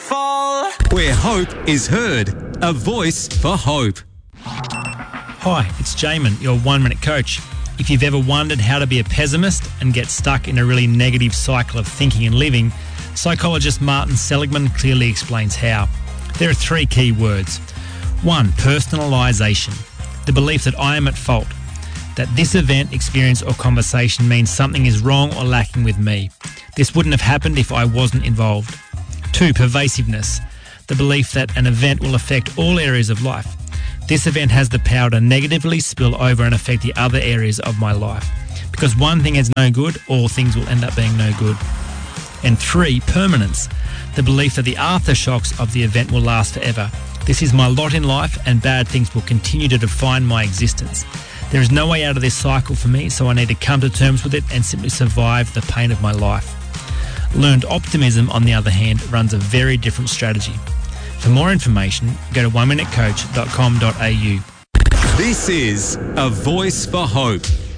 fall. Where hope is heard. A voice for hope. Hi, it's Jamin, your 1 Minute Coach. If you've ever wondered how to be a pessimist and get stuck in a really negative cycle of thinking and living, psychologist Martin Seligman clearly explains how. There are 3 key words. 1, personalisation. The belief that I am at fault. That this event, experience or conversation means something is wrong or lacking with me. This wouldn't have happened if I wasn't involved. 2, pervasiveness. The belief that an event will affect all areas of life. This event has the power to negatively spill over and affect the other areas of my life. Because one thing is no good, all things will end up being no good. And 3, permanence. The belief that the aftershocks of the event will last forever. This is my lot in life and bad things will continue to define my existence. There is no way out of this cycle for me, so I need to come to terms with it and simply survive the pain of my life. Learned optimism, on the other hand, runs a very different strategy. For more information, go to oneminutecoach.com.au. This is A Voice for Hope.